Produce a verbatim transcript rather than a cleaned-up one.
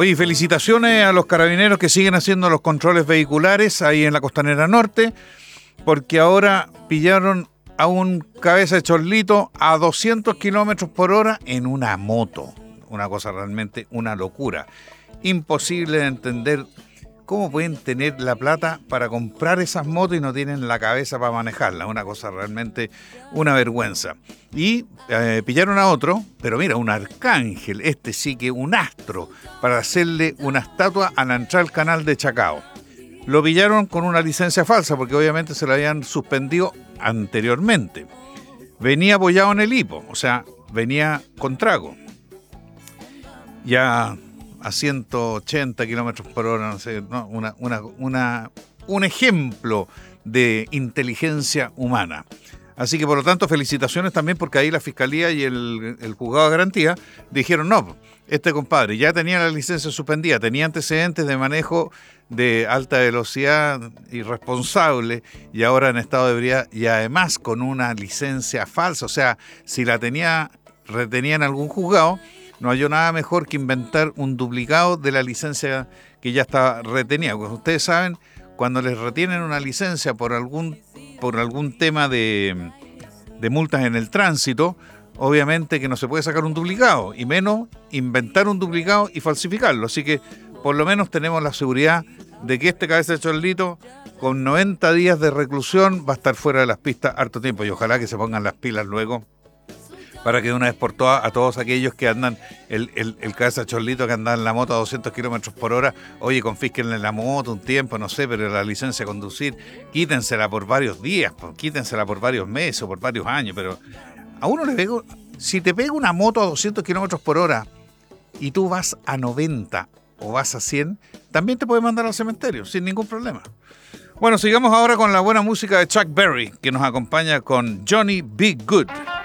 Oye, felicitaciones a los carabineros que siguen haciendo los controles vehiculares ahí en la Costanera Norte, porque ahora pillaron a un cabeza de chorlito a doscientos kilómetros por hora en una moto. Una cosa realmente, una locura. Imposible de entender cómo pueden tener la plata para comprar esas motos y no tienen la cabeza para manejarlas. Una cosa realmente, una vergüenza. Y eh, pillaron a otro, pero mira, un arcángel, este sí que un astro, para hacerle una estatua a la entrada al canal de Chacao. Lo pillaron con una licencia falsa, porque obviamente se la habían suspendido anteriormente. Venía apoyado en el hipo, o sea, venía con trago. Ya a ciento ochenta kilómetros por hora, no sé, ¿no? Una, una, una, un ejemplo de inteligencia humana. Así que, por lo tanto, felicitaciones también, porque ahí la Fiscalía y el, el Juzgado de Garantía dijeron, no, este compadre ya tenía la licencia suspendida, tenía antecedentes de manejo de alta velocidad irresponsable y ahora en estado de ebriedad, y además con una licencia falsa. O sea, si la tenía retenía en algún juzgado, no halló nada mejor que inventar un duplicado de la licencia que ya estaba retenida. Pues ustedes saben, cuando les retienen una licencia por algún, por algún tema de, de multas en el tránsito, obviamente que no se puede sacar un duplicado, y menos inventar un duplicado y falsificarlo. Así que por lo menos tenemos la seguridad de que este cabeza de chorlito, con noventa días de reclusión, va a estar fuera de las pistas harto tiempo, y ojalá que se pongan las pilas luego, para que de una vez por todas a todos aquellos que andan, el, el, el cabeza chorlito que anda en la moto a doscientos kilómetros por hora, oye, confísquenle la moto un tiempo, no sé, pero la licencia de conducir, quítensela por varios días, pues, quítensela por varios meses o por varios años, pero a uno le pego, si te pega una moto a doscientos kilómetros por hora y tú vas a noventa o vas a cien, también te puede mandar al cementerio, sin ningún problema. Bueno, sigamos ahora con la buena música de Chuck Berry, que nos acompaña con Johnny B. Good.